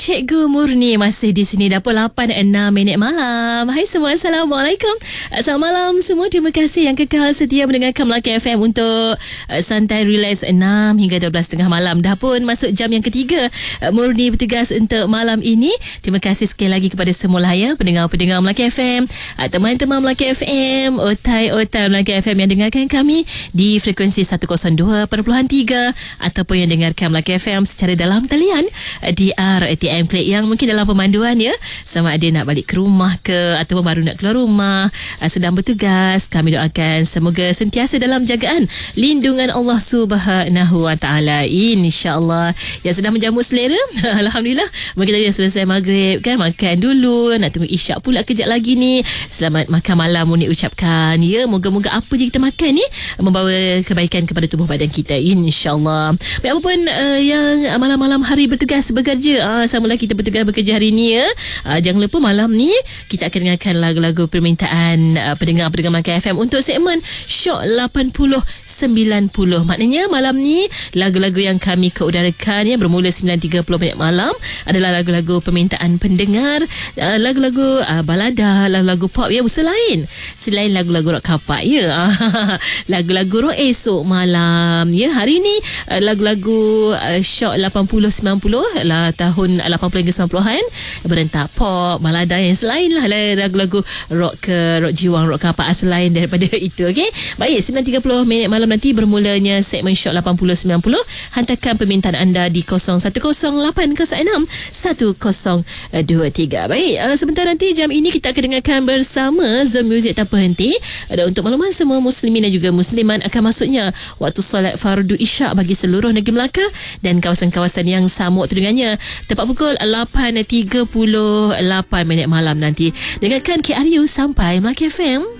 Cikgu Murni masih di sini. Dah pukul 8.06 malam. Hai semua, Assalamualaikum. Selamat malam semua. Terima kasih yang kekal setia mendengarkan Melaka FM untuk santai relax 6 hingga 12.30 malam. Dah pun masuk jam yang ketiga. Murni bertugas untuk malam ini. Terima kasih sekali lagi kepada semua ya, pendengar-pendengar Melaka FM, teman-teman Melaka FM, otai-otai Melaka FM yang dengarkan kami di frekuensi 102.3 ataupun yang dengarkan Melaka FM secara dalam talian di RTM Klik yang mungkin dalam pemanduan ya, sama ada nak balik ke rumah ke ataupun baru nak keluar rumah, sedang bertugas. Kami doakan semoga sentiasa dalam jagaan lindungan Allah Subhanahu Wa Taala, insya-Allah. Yang sedang menjamu selera alhamdulillah, mungkin tadi dah selesai maghrib kan, makan dulu, nak tunggu isyak pula kejap lagi ni. Selamat makan malam Muni ucapkan ya, moga-moga apa je kita makan ni membawa kebaikan kepada tubuh badan kita, insya-Allah. Baik, apa pun yang malam-malam hari bertugas bekerja, samalah kita bertugas bekerja hari ni ya. Jangan lupa malam ni kita akan dengarkan lagu-lagu permintaan pendengar-pendengar Melaka FM untuk segmen Shock 80-90. Maknanya malam ni lagu-lagu yang kami keudarakan ya, bermula 9.30 malam adalah lagu-lagu permintaan pendengar, lagu-lagu balada, lagu-lagu pop ya, selain lagu-lagu rock kapak ya. Lagu-lagu rock esok malam ya. Hari ni lagu-lagu Shock 80-90 lah, tahun 80 hingga 90-an, berentak pop, balada yang selain lah, lagu-lagu rock jiwang, rock kapak selain daripada itu. Okey, baik, 9.30 malam nanti bermulanya segmen Shock 80-90. Hantarkan permintaan anda di 0108061023. Baik, sebentar nanti jam ini kita akan dengarkan bersama Zone Music Tanpa Henti. Untuk makluman semua muslimin dan juga musliman, akan masuknya waktu solat fardu isyak bagi seluruh negeri Melaka dan kawasan-kawasan yang samuk dengannya tepat pukul 8.38 malam nanti. Dengarkan KRU sampai Melaka FM.